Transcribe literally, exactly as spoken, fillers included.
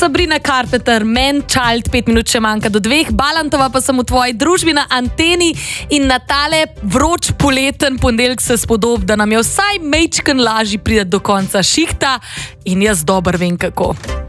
Sabrina Carpenter, Man Child, pet minut še manjka do dveh, Balantova pa sem v tvoji družbi na Anteni in na tale vroč poleten ponedeljek se spodob, da nam je vsaj mejčken lažji priti do konca šihta in jaz dobro vem kako.